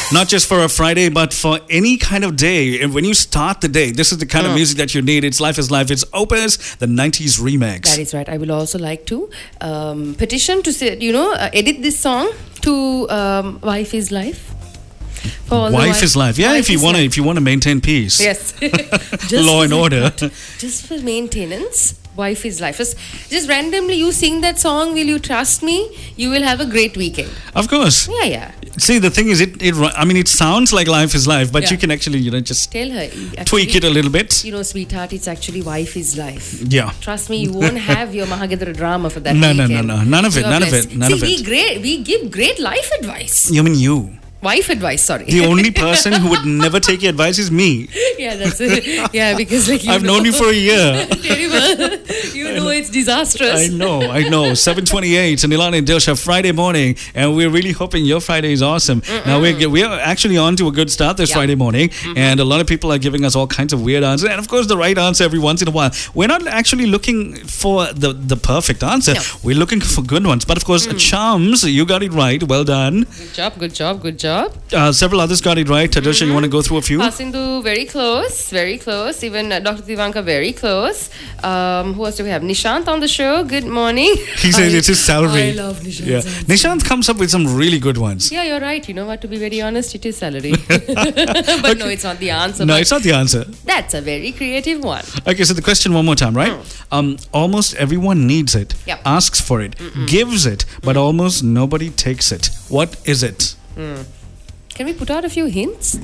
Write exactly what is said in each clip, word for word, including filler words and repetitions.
Not just for a Friday, but for any kind of day. And when you start the day, this is the kind mm. of music that you need. It's Life is Life. It's Opus, the nineties remix. That is right. I will also like to um, petition to say, you know, uh, edit this song to um, Wife is Life. Wife, wife is Life. Yeah, if you want to, if you want to maintain peace. Yes. Law and order. Just for maintenance. Wife is Life. Just, just randomly you sing that song, will you trust me? You will have a great weekend. Of course. Yeah, yeah. See, the thing is, it, it I mean, it sounds like Life is Life, but yeah. you can actually, you know, just tell her. Actually, tweak it a little bit. You know, sweetheart, it's actually Wife is Life. Yeah. Trust me, you won't have your Mahagedra drama for that no, weekend. No, no, no. None of it. None of it. None See, of it. We, great, we give great life advice. You mean you? Wife advice, sorry. The only person who would never take your advice is me. Yeah, that's it. Yeah, because like you I've know, known you for a year. Terrible. You know it's disastrous. I know, I know. seven twenty-eight, Nilani and Dilsha, Friday morning, and we're really hoping your Friday is awesome. Mm-mm. Now we're we're actually on to a good start this yeah. Friday morning, mm-hmm. and a lot of people are giving us all kinds of weird answers, and of course the right answer every once in a while. We're not actually looking for the the perfect answer. No. We're looking for good ones. But of course, mm. Charms, you got it right. Well done. Good job. Good job. Good job. Uh, several others got it right. Tadusha, mm-hmm. you want to go through a few? Hasindu, very close, very close. Even uh, Doctor Divanka, very close. Um, who else do we have? Nishant on the show. Good morning. He says I, it's his salary. I love Nishant. Yeah. Nishant comes up with some really good ones. Yeah, you're right. You know what? To be very honest, it is salary. But okay. No, it's not the answer. No, it's not the answer. That's a very creative one. Okay, so the question one more time, right? Mm. Um, almost everyone needs it, yep. asks for it, Mm-mm. gives it, but mm. almost nobody takes it. What is it? Mm. Can we put out a few hints?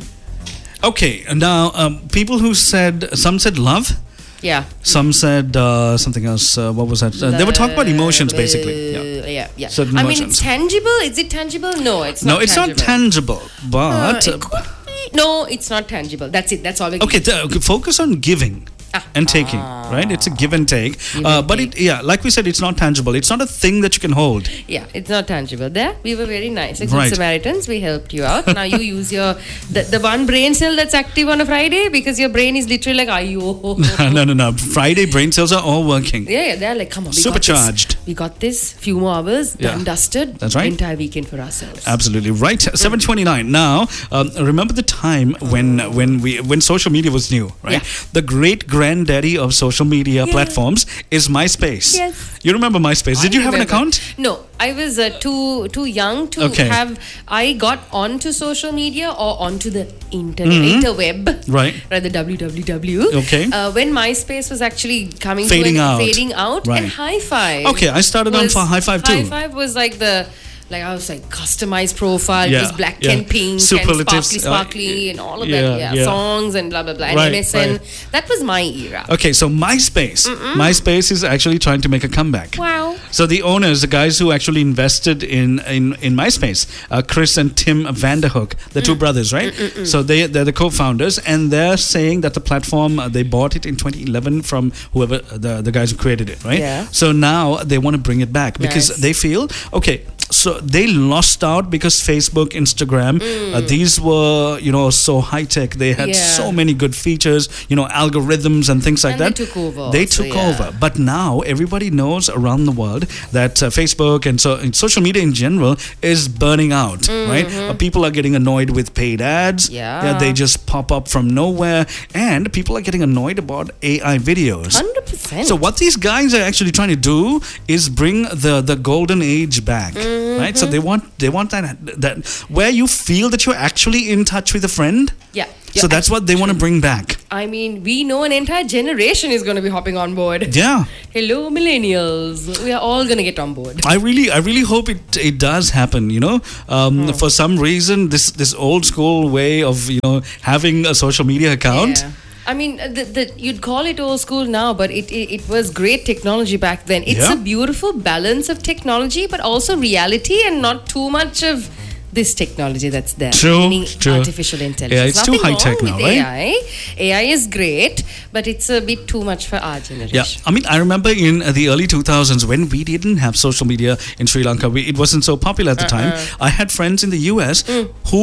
Okay, now um, people who said, some said love. Yeah. Some said uh, something else. Uh, what was that? Uh, they were talking about emotions, basically. Yeah, yeah. yeah. Certain I emotions. mean, it's tangible. Is it tangible? No, it's not. No, it's tangible. not tangible. But uh, it could be. No, it's not tangible. That's it. That's all. We okay, th- okay, focus on giving. Ah. And taking, ah. right? It's a give and take. Give uh, and but take. it, yeah, like we said, it's not tangible. It's not a thing that you can hold. Yeah, it's not tangible. There, we were very nice. Like right. Good Samaritans, we helped you out. Now you use your the, the one brain cell that's active on a Friday because your brain is literally like, ayo. no, no, no. Friday brain cells are all working. Yeah, yeah. They're like, come on, we supercharged. Got this. We got this. Few more hours, yeah. done, dusted. That's right. Entire weekend for ourselves. Absolutely right. seven twenty-nine. Now, um, remember the time when when we when social media was new, right? Yeah. The great granddaddy of social media yeah. platforms is MySpace. Yes. You remember MySpace? I Did you remember. have an account? No, I was uh, too too young to okay. have. I got onto social media or onto the internet, mm-hmm. interweb, right? Right, the W W W. Okay. Uh, when MySpace was actually coming fading to an, out, fading out, right. and High Five. Okay, I started was, on for High Five too. High Five was like the. Like I was like customized profile, yeah, it was black yeah. and pink and sparkly sparkly uh, and all of yeah, that, yeah. yeah. songs and blah blah blah, and right, M S N. Right. That was my era. Okay, so MySpace, Mm-mm. MySpace is actually trying to make a comeback. Wow. So the owners, the guys who actually invested in in, in MySpace, uh, Chris and Tim Vanderhook, the mm. two brothers, right? Mm-mm-mm. So they they're the co-founders, and they're saying that the platform uh, they bought it in twenty eleven from whoever uh, the the guys who created it, right? Yeah. So now they want to bring it back because nice. they feel okay. So they lost out because Facebook, Instagram, mm. uh, these were, you know, so high tech. They had yeah. so many good features, you know, algorithms and things like and that. They took over. They also, took yeah. over. But now everybody knows around the world that uh, Facebook and so and social media in general is burning out, mm-hmm. right? Uh, people are getting annoyed with paid ads. Yeah. yeah. They just pop up from nowhere. And people are getting annoyed about A I videos. one hundred percent. So what these guys are actually trying to do is bring the, the golden age back. Mm. Right, so they want they want that that where you feel that you're actually in touch with a friend. Yeah. So that's what they want to bring back. I mean, we know an entire generation is going to be hopping on board. Yeah. Hello, millennials. We are all going to get on board. I really, I really hope it it does happen. You know, um, hmm. for some reason, this this old school way of you know having a social media account. Yeah. I mean, the, the, you'd call it old school now, but it, it, it was great technology back then. It's yeah. a beautiful balance of technology, but also reality and not too much of this technology that's there. True, meaning true. Artificial intelligence. Yeah, it's Nothing too high tech wrong now, with right? A I. A I is great, but it's a bit too much for our generation. Yeah, I mean, I remember in the early two thousands when we didn't have social media in Sri Lanka, we, it wasn't so popular at the uh-uh. time. I had friends in the U S mm. who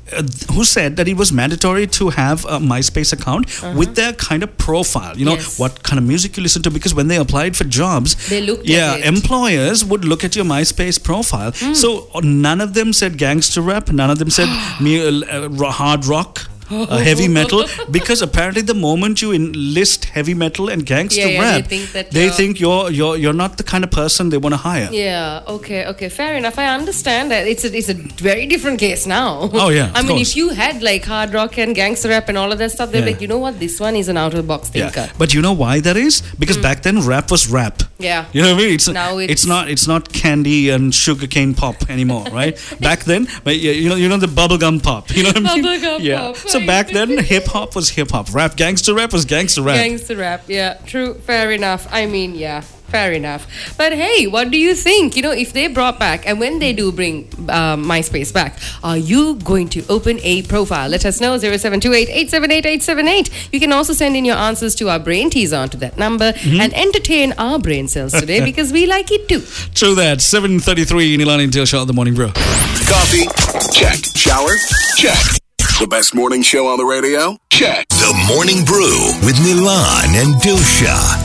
uh, who said that it was mandatory to have a MySpace account uh-huh. with their kind of profile. You know, yes. what kind of music you listen to, because when they applied for jobs, they looked yeah, at it. employers would look at your MySpace profile. Mm. So uh, none of them said gangster rap, none of them said me, uh, hard rock. Uh, heavy metal, because apparently the moment you enlist heavy metal and gangster yeah, yeah, rap, they think, that they you're, think you're you're you're not the kind of person they want to hire. Yeah. Okay. Okay. Fair enough. I understand that it's a it's a very different case now. Oh yeah. I mean, course. if you had like hard rock and gangster rap and all of that stuff, they're yeah. like, you know what, this one is an out of the box thinker. Yeah. But you know why that is? Because mm. back then rap was rap. Yeah. You know what I mean? It's, now it's, it's not it's not candy and sugarcane pop anymore, right? Back then, you know you know the bubblegum pop. You know what I mean? Bubblegum yeah. pop. So back then, hip hop was hip hop. Rap, gangster rap was gangster rap. Gangster rap, yeah, true, fair enough. I mean, yeah, fair enough. But hey, what do you think? You know, if they brought back, and when they do bring um, MySpace back, are you going to open a profile? Let us know, zero seven two eight, eight seven eight, eight seven eight. You can also send in your answers to our brain teaser onto that number mm-hmm. and entertain our brain cells today because we like it too. True that. seven thirty-three, Nilani and Dilsha on the Morning Brew. Coffee? Check. Shower? Check. The best morning show on the radio? Check. The Morning Brew with Nilan and Dilsha.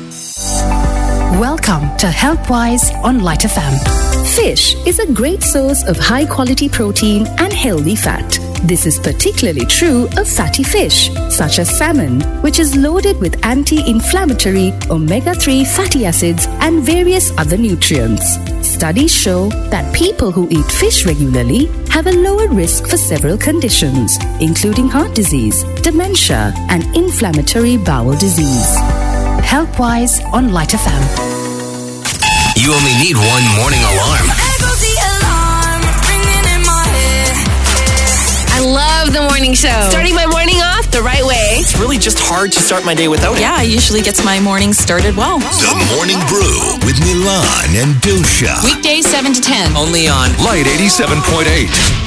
Welcome to HealthWise on Light F M. Fish is a great source of high-quality protein and healthy fat. This is particularly true of fatty fish, such as salmon, which is loaded with anti-inflammatory omega three fatty acids and various other nutrients. Studies show that people who eat fish regularly have a lower risk for several conditions, including heart disease, dementia, and inflammatory bowel disease. HealthWise on Light F M. You only need one morning alarm. I love the morning show. Starting my morning off the right way. It's really just hard to start my day without it. Yeah, usually gets my morning started well. The Morning Brew with Nilan and Dilsha. Weekdays seven to ten. Only on Light eighty-seven point eight.